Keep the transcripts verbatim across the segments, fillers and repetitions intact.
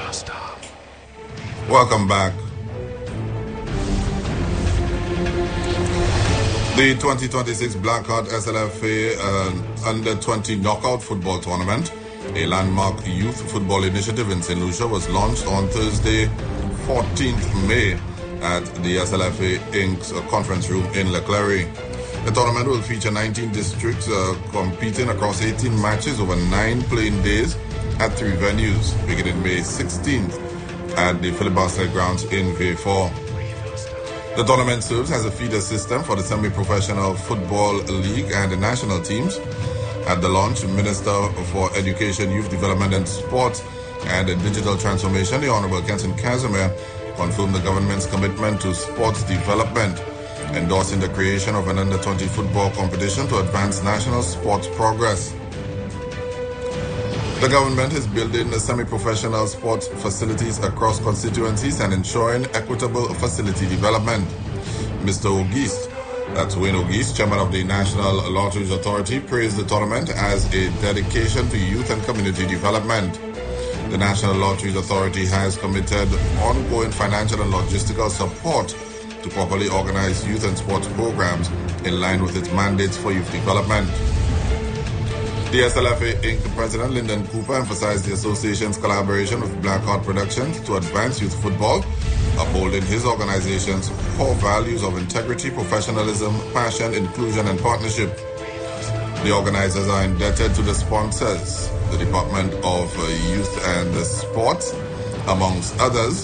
Welcome back. The twenty twenty-six Black Heart S L F A uh, Under twenty Knockout Football Tournament, a landmark youth football initiative in Saint Lucia, was launched on Thursday, fourteenth May, at the S L F A Incorporated conference room in Leclerc. The tournament will feature nineteen districts uh, competing across eighteen matches over nine playing days at three venues, beginning May sixteenth at the Philip Bartlett grounds in V four. The tournament serves as a feeder system for the semi-professional football league and the national teams. At the launch, Minister for Education, Youth Development and Sports and Digital Transformation, the Honorable Kenson Casimir, confirmed the government's commitment to sports development, endorsing the creation of an under twenty football competition to advance national sports progress. The government is building semi-professional sports facilities across constituencies and ensuring equitable facility development. Mister Auguste, that's Wayne Auguste, chairman of the National Lotteries Authority, praised the tournament as a dedication to youth and community development. The National Lotteries Authority has committed ongoing financial and logistical support to properly organize youth and sports programs in line with its mandates for youth development. The S L F A Incorporated President Lyndon Cooper emphasized the association's collaboration with Black Heart Productions to advance youth football, upholding his organization's core values of integrity, professionalism, passion, inclusion, and partnership. The organizers are indebted to the sponsors, the Department of Youth and Sports, amongst others.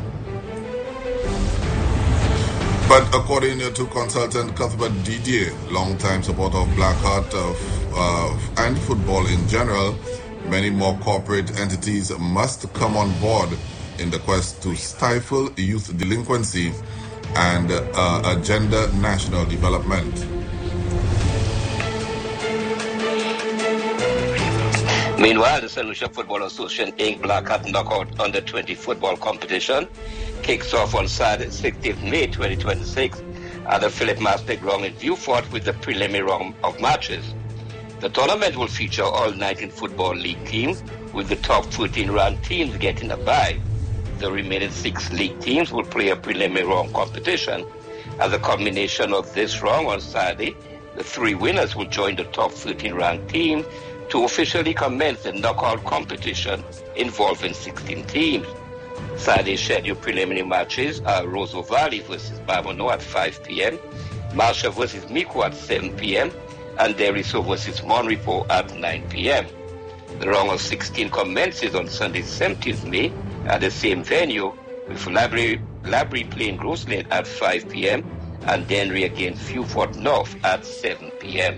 But according to consultant Cuthbert Didier, longtime supporter of Black Heart uh, uh, and football in general, many more corporate entities must come on board in the quest to stifle youth delinquency and uh, agenda national development. Meanwhile, the Saint Lucia Football Association Incorporated Black Heart Knockout Under twenty football competition kicks off on Saturday, sixteenth May twenty twenty-six at the Philip Bartlett ground in Vieux Fort with the preliminary round of matches. The tournament will feature all nineteen football league teams, with the top thirteen ranked teams getting a bye. The remaining six league teams will play a preliminary round competition. As a combination of this round on Saturday, the three winners will join the top thirteen ranked team to officially commence the knockout competition involving sixteen teams. Saturday's scheduled preliminary matches are Roseau Valley versus Babonneau at five p.m., Marshall versus Mico at seven p.m., and Deriso versus Monrepo at nine p.m. The round of sixteen commences on Sunday, seventeenth May at the same venue, with Labrie, Labrie playing Grosse Lane at five p.m. and Dennery against Vieux Fort North at seven p.m.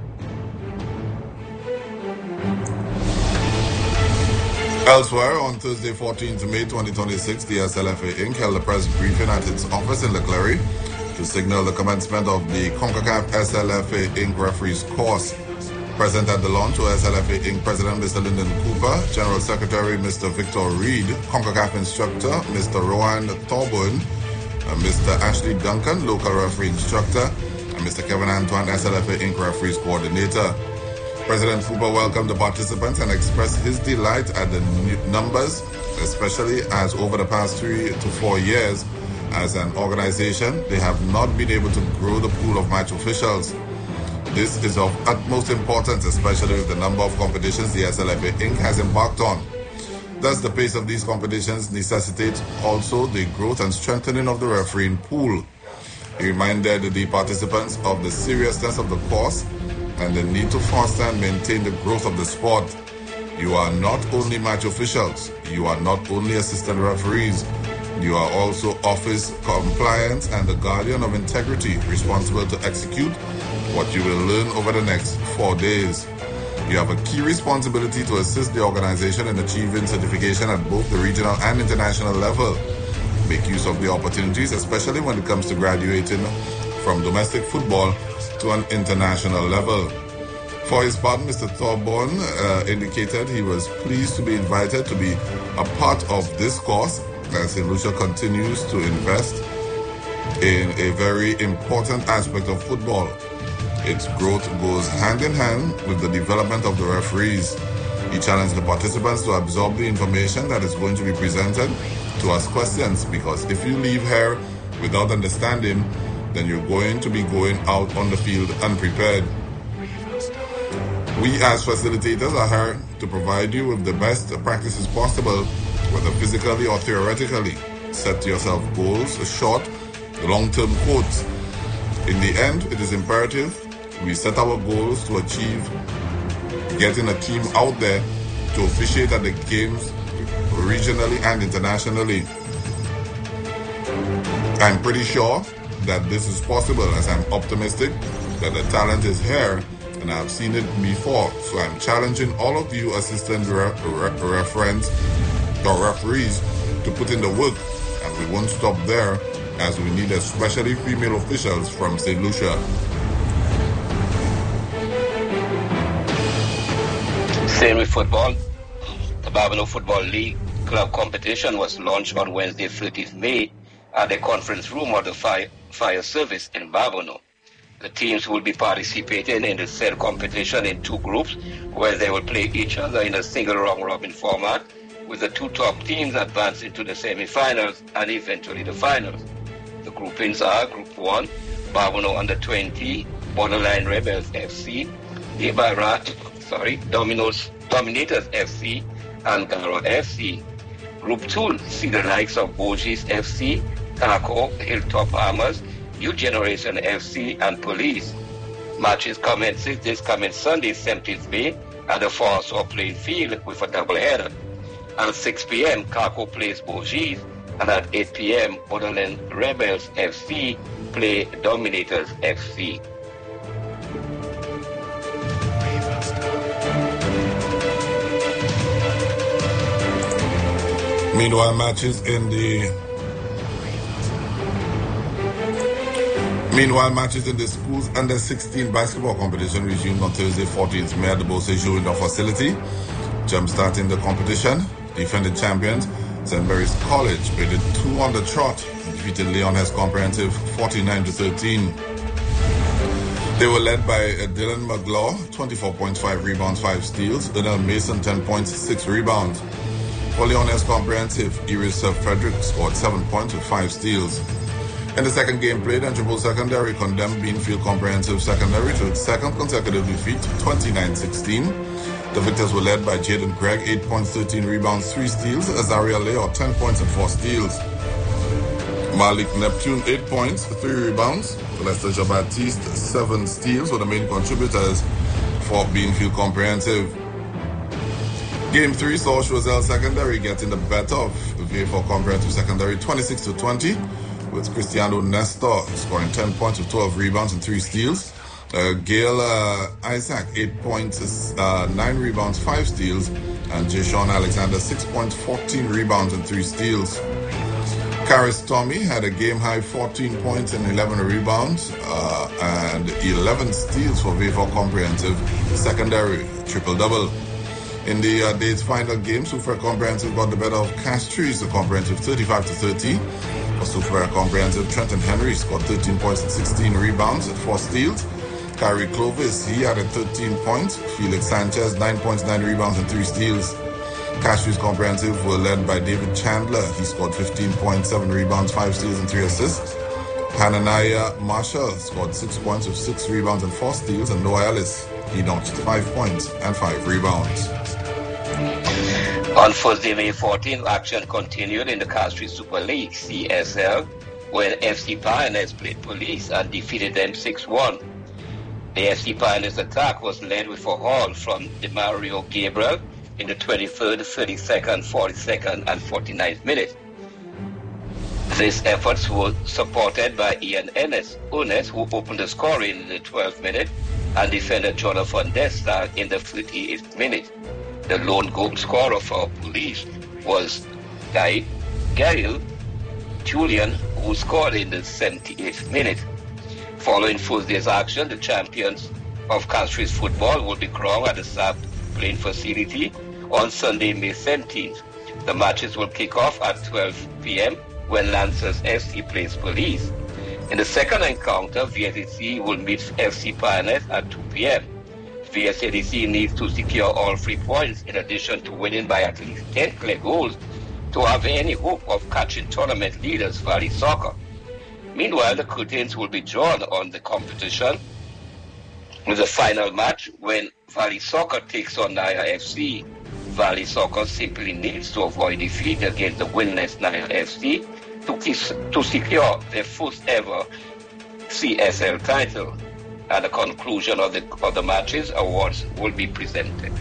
Elsewhere, on Thursday, fourteenth May twenty twenty-six, the S L F A Incorporated held a press briefing at its office in Leclerc to signal the commencement of the CONCACAF S L F A Incorporated referees course. Present at the launch were S L F A Incorporated President Mister Lyndon Cooper, General Secretary Mister Victor Reed, CONCACAF Instructor Mister Rowan Thorburn, uh, Mister Ashley Duncan, Local Referee Instructor, and Mister Kevin Antoine, S L F A Incorporated Referees Coordinator. President Cooper welcomed the participants and expressed his delight at the numbers, especially as over the past three to four years, as an organization, they have not been able to grow the pool of match officials. This is of utmost importance, especially with the number of competitions the S L F A Incorporated has embarked on. Thus, the pace of these competitions necessitates also the growth and strengthening of the refereeing pool. He reminded the participants of the seriousness of the course and the need to foster and maintain the growth of the sport. You are not only match officials, you are not only assistant referees, you are also office compliance and the guardian of integrity, responsible to execute what you will learn over the next four days. You have a key responsibility to assist the organization in achieving certification at both the regional and international level. Make use of the opportunities, especially when it comes to graduating from domestic football to an international level. For his part, Mister Thorburn uh, indicated he was pleased to be invited to be a part of this course as Saint Lucia continues to invest in a very important aspect of football. Its growth goes hand in hand with the development of the referees. He challenged the participants to absorb the information that is going to be presented, to ask questions, because if you leave here without understanding, then you're going to be going out on the field unprepared. We as facilitators are here to provide you with the best practices possible, whether physically or theoretically. Set yourself goals, short, long-term quotes. In the end, it is imperative we set our goals to achieve getting a team out there to officiate at the games regionally and internationally. I'm pretty sure that this is possible, as I'm optimistic that the talent is here and I've seen it before. So I'm challenging all of you assistant re- re- referents or referees to put in the work, and we won't stop there, as we need especially female officials from Saint Lucia. Same with football. The Barbano Football League club competition was launched on Wednesday, thirtieth of May, at the conference room of the fire, fire service in Barbano. The teams will be participating in the said competition in two groups, where they will play each other in a single round-robin format, with the two top teams advancing to the semi-finals and eventually the finals. The groupings are Group one, Barbano Under twenty, Borderline Rebels F C, Ibarra, sorry, Dominos, Dominators F C, and Garo F C. Group two see the likes of Bourges F C, Taco, Hilltop Armors, New Generation F C, and Police. Matches commences this coming Sunday, seventeenth of May, at the Forest playing field with a doubleheader. At six p.m., Kako plays Bourges, and at eight p.m., Borderland Rebels F C play Dominators F C. Meanwhile, matches in the Meanwhile, matches in the school's under sixteen basketball competition resumed on Thursday, fourteenth of May at the Beausejour indoor facility. Jump-starting the competition, defending champions Saint Mary's College played it two on the trot and defeated Leoness Comprehensive forty-nine to thirteen. They were led by Dylan McGlaw, twenty-four points, five rebounds, five steals. Ernell Mason, ten points, six rebounds. For Leoness Comprehensive, Iris Frederick scored seven points with five steals. In the second game played, Entropole Secondary condemned Beanfield Comprehensive Secondary to its second consecutive defeat, twenty-nine sixteen. The victors were led by Jaden Craig, eight points, thirteen rebounds, three steals. Azaria Leo, ten points and four steals. Malik Neptune, eight points, three rebounds. Lester Jean-Baptiste, seven steals were the main contributors for Beanfield Comprehensive. Game three saw Choiseul Secondary getting the better of V four Comprehensive Secondary, twenty-six to twenty, with Cristiano Nestor scoring ten points with twelve rebounds and three steals. Uh, Gail uh, Isaac, eight points, uh, nine rebounds, five steals. And Jason Alexander, six points, fourteen rebounds and three steals. Karis Tommy had a game-high fourteen points and eleven rebounds uh, and eleven steals for V four Comprehensive Secondary, triple-double. In the uh, day's final game, Super Comprehensive got the better of Castries, the Comprehensive thirty-five to thirty. For Super Comprehensive, Trenton Henry scored thirteen points and sixteen rebounds and four steals. Kyrie Clovis, he had thirteen points. Felix Sanchez, nine points, nine rebounds and three steals. Castries Comprehensive were led by David Chandler. He scored fifteen points, seven rebounds, five steals and three assists. Hananiah Marshall scored six points with six rebounds and four steals. And Noah Ellis, he notched five points and five rebounds. On Thursday, May fourteenth, action continued in the Castries Super League, C S L, where F C Pioneers played Police and defeated them six one. The F C Pioneers attack was led with a haul from DeMario Gabriel in the twenty-third, thirty-second, forty-second, and forty-ninth minute. These efforts were supported by Ian Ennis, Unes, who opened the scoring in the twelfth minute, and defender Jonathan Desta in the thirty-eighth minute. The lone goal scorer for Police was Guy Gail Julian, who scored in the seventy-eighth minute. Following Thursday's action, the champions of Castries football will be crowned at the S A P playing facility on Sunday, May seventeenth. The matches will kick off at twelve p.m. when Lancers F C plays Police. In the second encounter, V S C will meet F C Pioneers at two p.m. V S A D C needs to secure all three points in addition to winning by at least ten clear goals to have any hope of catching tournament leaders Valley Soccer. Meanwhile, the curtains will be drawn on the competition with the final match when Valley Soccer takes on Naya F C. Valley Soccer simply needs to avoid defeat against the winless Naya F C to, kiss, to secure their first ever C S L title. At the conclusion of the, of the matches, awards will be presented.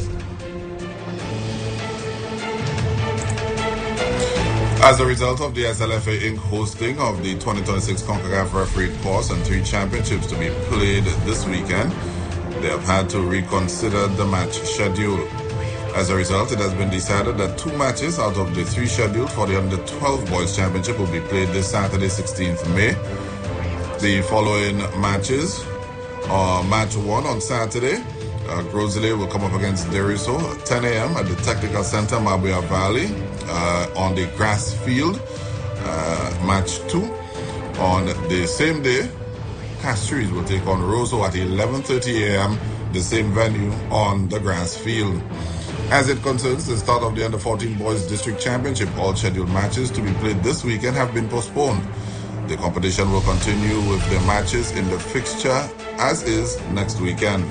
As a result of the S L F A Incorporated hosting of the twenty twenty-six CONCACAF Referee Course and three championships to be played this weekend, they have had to reconsider the match schedule. As a result, it has been decided that two matches out of the three scheduled for the under twelve Boys Championship will be played this Saturday, sixteenth May. The following matches are match one on Saturday. Uh, Grosley will come up against Deriso at ten a.m. at the Technical Center, Mabuya Valley, uh, on the grass field. Uh, match two on the same day, Castries will take on Roseau at eleven thirty a.m., the same venue on the grass field. As it concerns the start of the under fourteen Boys District Championship, all scheduled matches to be played this weekend have been postponed. The competition will continue with the matches in the fixture as is next weekend.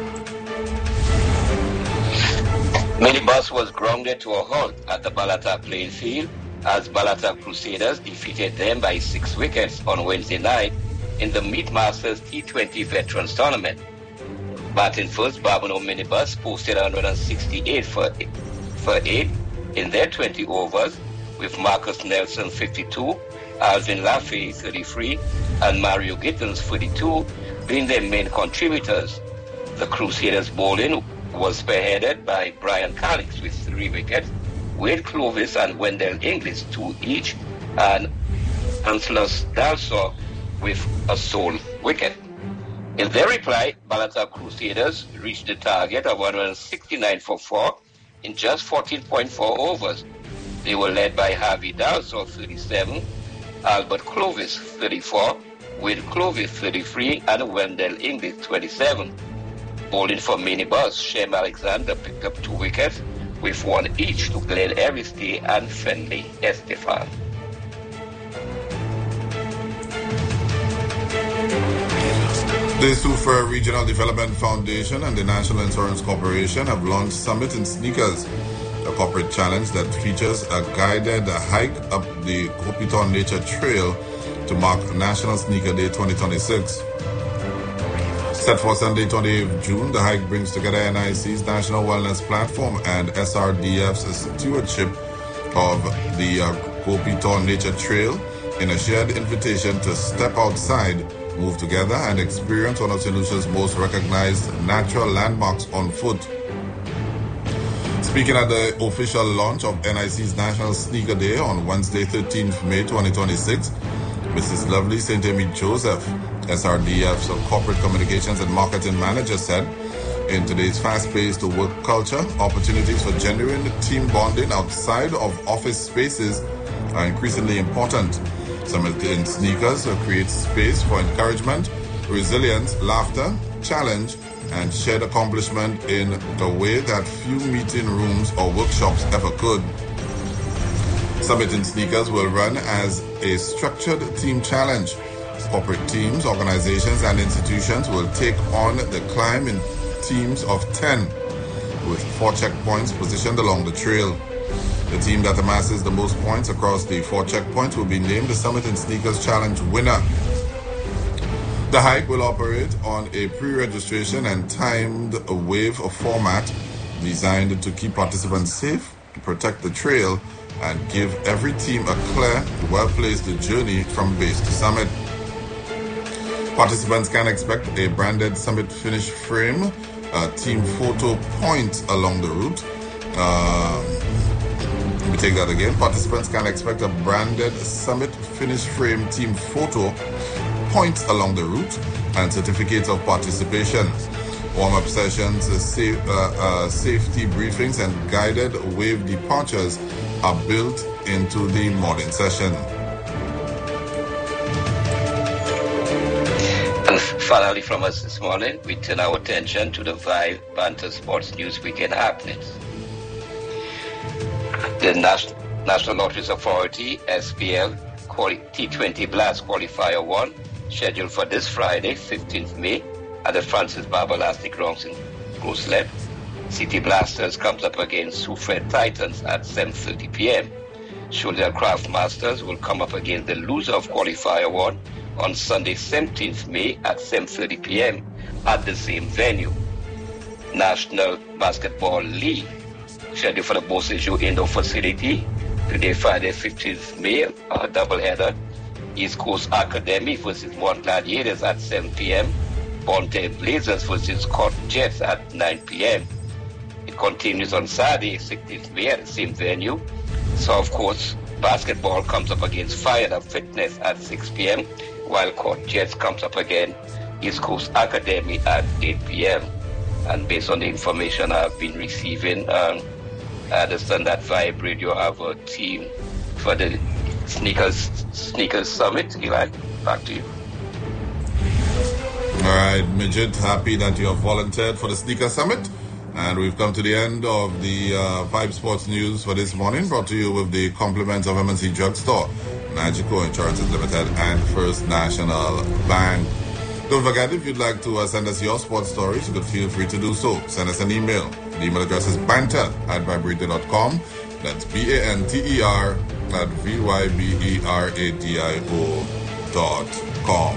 Minibus was grounded to a halt at the Balata playing field as Balata Crusaders defeated them by six wickets on Wednesday night in the Meat Masters T twenty Veterans Tournament. Batting first, Babano Minibus posted one hundred sixty-eight for, for eight in their twenty overs, with Marcus Nelson fifty-two, Alvin Laffey thirty-three, and Mario Gittens forty-two being their main contributors. The Crusaders bowling was spearheaded by Brian Calix with three wickets, Wade Clovis and Wendell Inglis two each, and Anslus Dalsaw with a sole wicket. In their reply, Balata Crusaders reached the target of one hundred sixty-nine for four in just fourteen point four overs. They were led by Harvey Dalsaw thirty-seven, Albert Clovis thirty-four, Wade Clovis thirty-three, and Wendell Inglis twenty-seven. Bowling for Minibus, Shem Alexander picked up two wickets, with one each to Glenn Aristide and Fenley Estefan. The Sufa Regional Development Foundation and the National Insurance Corporation have launched Summit in Sneakers, a corporate challenge that features a guided hike up the Hopiton Nature Trail to mark National Sneaker Day twenty twenty-six. Set for Sunday, twentieth of June, the hike brings together N I C's National Wellness Platform and S R D F's stewardship of the uh, Hopiton Nature Trail in a shared invitation to step outside, move together, and experience one of Saint Lucia's most recognized natural landmarks on foot. Speaking at the official launch of N I C's National Sneaker Day on Wednesday, thirteenth of May twenty twenty-six, Missus Lovely Saint Amy Joseph, S R D F's Corporate Communications and Marketing Manager, said, in today's fast-paced work culture, opportunities for genuine team bonding outside of office spaces are increasingly important. Summit in Sneakers creates space for encouragement, resilience, laughter, challenge, and shared accomplishment in the way that few meeting rooms or workshops ever could. Summit in Sneakers will run as a structured team challenge. Corporate teams, organizations, and institutions will take on the climb in teams of ten, with four checkpoints positioned along the trail. The team that amasses the most points across the four checkpoints will be named the Summit in Sneakers Challenge winner. The hike will operate on a pre-registration and timed wave format designed to keep participants safe, protect the trail, and give every team a clear, well-placed journey from base to summit. Participants can expect a branded summit finish frame, a team photo point along the route. Uh, let me take that again. Participants can expect a branded summit finish frame team photo point along the route and certificates of participation. Warm-up sessions, safe, uh, uh, safety briefings, and guided wave departures are built into the morning session. Finally, from us this morning, we turn our attention to the Vibe Banter Sports News Weekend happenings. The Nas- National Lotteries Authority, S P L, T twenty Blast Qualifier one, scheduled for this Friday, fifteenth May, at the Francis Barber Elastic Grounds in Groslep. City Blasters comes up against Sufred Titans at seven thirty p.m. Shoulder Craft Masters will come up against the loser of Qualifier one on Sunday, seventeenth May at seven thirty p.m. at the same venue. National Basketball League, scheduled for the Beausejour Indoor Facility, today, Friday, fifteenth May, a doubleheader. East Coast Academy versus Mont Gladiators at seven p.m. Ponte Blazers versus Court Jets at nine p.m. It continues on Saturday, sixteenth May at the same venue. South Coast Basketball comes up against Fired Up Fitness at six p.m. while Court Jets comes up again East Coast Academy at eight p.m. And based on the information I've been receiving, um, I understand that Vibe Radio have a team for the Sneakers Sneakers Summit. Eli, back to you. All right, Midget, happy that you have volunteered for the Sneaker Summit. And we've come to the end of the uh, Vibe Sports News for this morning, brought to you with the compliments of M and C Drugstore, Magico Insurances Limited, and First National Bank. Don't forget, if you'd like to uh, send us your sports stories, you could feel free to do so. Send us an email. The email address is banter at vibrator dot com. That's B A N T E R at V Y B E R A D I O dot com.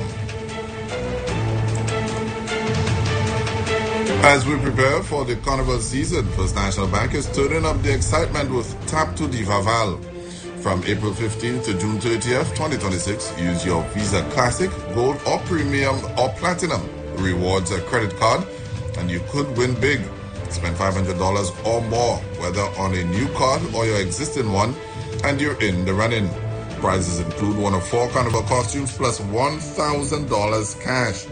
As we prepare for the carnival season, First National Bank is turning up the excitement with Tap to Divaval. From April fifteenth to June thirtieth, twenty twenty-six, use your Visa Classic, Gold or Premium or Platinum rewards a credit card and you could win big. Spend five hundred dollars or more, whether on a new card or your existing one, and you're in the running. Prizes include one of four carnival costumes plus one thousand dollars cash.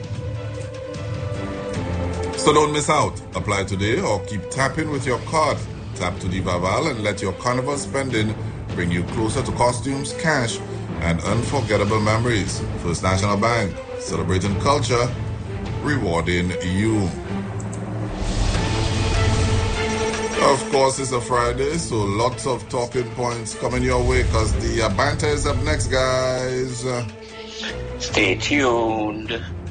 So don't miss out. Apply today or keep tapping with your card. Tap to Divaval and let your carnival spending bring you closer to costumes, cash, and unforgettable memories. First National Bank, celebrating culture, rewarding you. Of course, it's a Friday, so lots of talking points coming your way because the uh, banter is up next, guys. Stay tuned.